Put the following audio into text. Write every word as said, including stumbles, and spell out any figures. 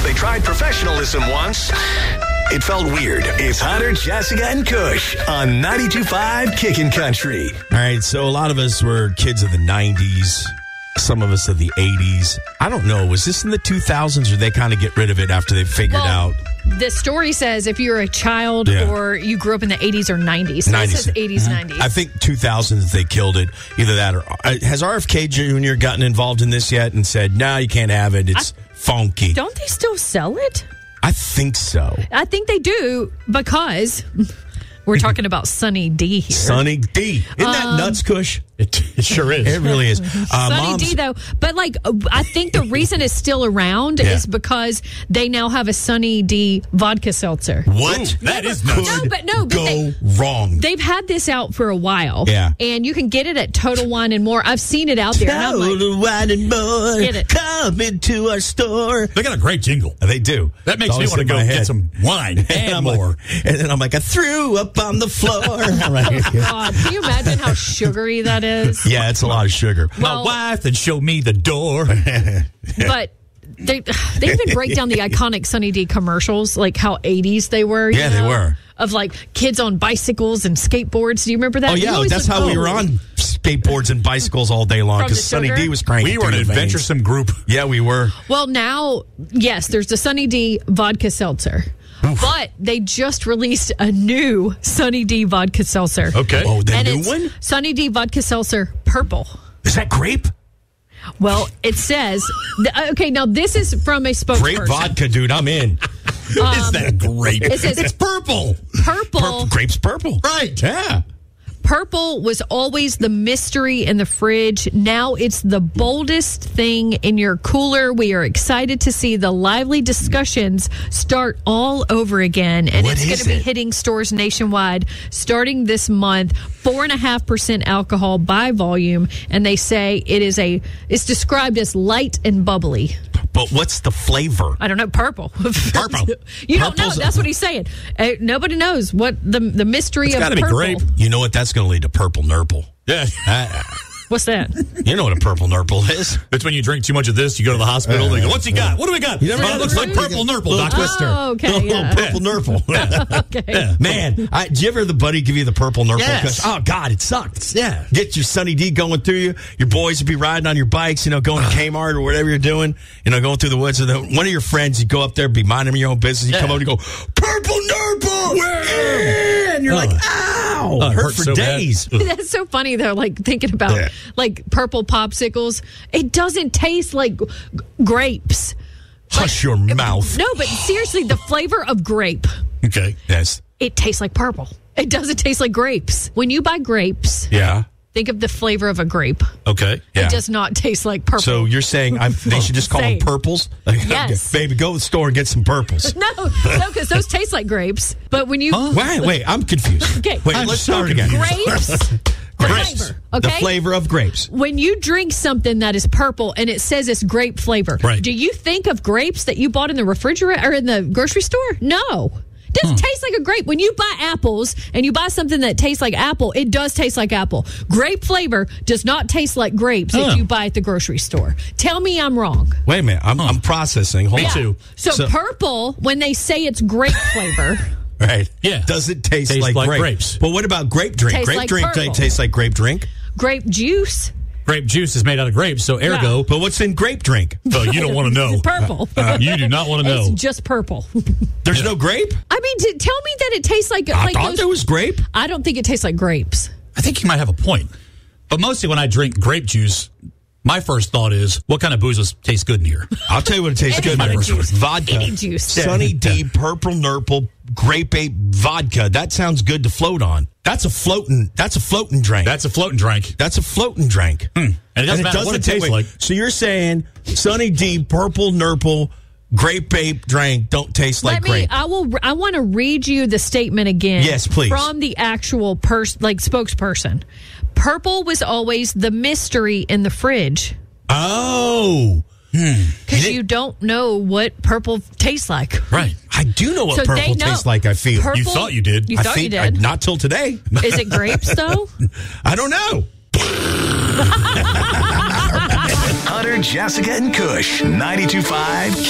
They tried professionalism once. It felt weird. It's Hunter, Jessica, and Kush on ninety-two point five Kickin' Country. All right, so a lot of us were kids of the nineties. Some of us of the eighties. I don't know. Was this in the two thousands or they kind of get rid of it after they figured well, out? The story says if you're a child Yeah. or you grew up in the eighties or nineties. So nineties. it says eighties, mm-hmm. nineties. I think two thousands they killed it. Either that or... Uh, has R F K Junior gotten involved in this yet and said, no, you can't have it. It's I, funky. Don't they still sell it? I think so. I think they do because... We're talking about Sunny D here. Sunny D. Isn't that um, nuts, Kush? It, it sure is. It really is. Uh, Sunny Mom's, D, though. But, like, I think the reason it's still around Yeah. is because they now have a Sunny D vodka seltzer. What? Ooh, that is could nuts. No, but no, but go they- wrong. They've had this out for a while. Yeah. And you can get it at Total Wine and More. I've seen it out there. And I'm like, Total Wine and More. Get it. Come into our store. They got a great jingle. They do. That makes It's me always want to in go my get head. some wine and, And I'm more. like, and then I'm like, I threw up on the floor. I'm like, God, can you imagine how sugary that is? yeah, it's a lot of sugar. Well- My wife and show me the door. But they they even break down the iconic Sunny D commercials, like how eighties they were. you Yeah, they know? were. Of like kids on bicycles and skateboards. Do you remember that? Oh, You yeah, always that's look how we cool. were on skateboards and bicycles all day long From the because Sunny sugar? D was cranking. We were an through the veins. adventuresome group. Yeah, we were. Well, now, yes, there's the Sunny D vodka seltzer. But they just released a new Sunny D vodka seltzer. Okay. Oh, the and new it's one? Sunny D vodka seltzer purple. Is that grape? Well, it says, th- okay, now this is from a spokesperson. Grape vodka, dude. I'm in. Is that great? It says it's purple. Purple. Pur- grape's purple. Right. Yeah. Purple was always the mystery in the fridge. Now it's the boldest thing in your cooler. We are excited to see the lively discussions start all over again. And What it's going is to be it? hitting stores nationwide starting this month. Four and a half percent alcohol by volume. And they say it is a, it's described as light and bubbly. But what's the flavor? I don't know, purple. Purple. You don't know. Purple's- That's what he's saying. Uh, nobody knows what the the mystery It's of gotta be purple. grape. You know what? That's going to lead to purple nurple. Yeah. Uh, What's that? you know what a purple nurple is? It's when you drink too much of this, you go to the hospital, and they go, what's he got? What do we got? never Oh, had it looks a like drink? purple nurple, Little Doc. twister. Oh, okay. Little Yeah. purple nurple. Okay. Man, I, did you ever have the buddy give you the purple nurple? Yes. 'Cause- Oh, God, it sucked. Yeah. Get your Sunny D going through you. Your boys would be riding on your bikes, you know, going to Kmart or whatever you're doing, you know, going through the woods. And then one of your friends, you go up there, be minding your own business. You Yeah. come over and you go, purple nurple! Yeah! And you're Oh. like, ow! Oh, it hurt hurts for so bad. days. That's so funny though, like thinking about Yeah. like purple popsicles. It doesn't taste like g- grapes. Hush your mouth. No, but seriously, the flavor of grape, Okay. Yes. it tastes like purple. It doesn't taste like grapes. When you buy grapes, Yeah. think of the flavor of a grape. Okay. Yeah. It does not taste like purple. So you're saying I'm, they should just call them Same. purples? Like, Yes. Baby, go to the store and get some purples. no, no, because those taste like grapes. But when you Wait, wait, I'm confused. Okay. Wait, I'm let's so start again. grapes, the Grapes. flavor, okay? The flavor of grapes. When you drink something that is purple and it says it's grape flavor, Right. do you think of grapes that you bought in the refrigerator or in the grocery store? No. It doesn't taste like a grape. When you buy apples and you buy something that tastes like apple, it does taste like apple. Grape flavor does not taste like grapes Huh. if you buy at the grocery store. Tell me I'm wrong. Wait a minute. I'm, I'm processing. Hold Me on. too. So, So- purple, when they say it's grape flavor, Right. Yeah. Does it taste Tastes like, like grape? grapes. But what about grape drink? Tastes grape like drink purple. tastes like grape drink. grape juice, Grape juice is made out of grapes, so ergo, Yeah. But what's in grape drink? oh, you don't want to know. it's purple. You do not want to know. It's just purple. There's no grape? I mean, t- tell me that it tastes like I like thought those- there was grape. I don't think it tastes like grapes. I think you might have a point. But mostly when I drink grape juice, my first thought is, what kind of booze tastes good in here? I'll tell you what it tastes Any good. kind of juice. Vodka. Any juice. Sunny D, purple nurple, grape ape vodka. That sounds good to float on. That's a floating. That's a floating drink. That's a floating drink. That's a floating drink. And it doesn't matter what it tastes wait, like. So you're saying Sunny D, purple nurple, grape ape drink don't taste like Let me. grape? I will. I want to read you the statement again. Yes, please. From the actual person, like spokesperson. Purple was always the mystery in the fridge Oh. because you don't know what purple tastes like. Right. I do know what So they purple know. tastes like, I feel. Purple- You thought you did. You I thought think you I- did. not till today. Is it grapes though? I don't know. Hunter, Jessica, and Kush, ninety-two point five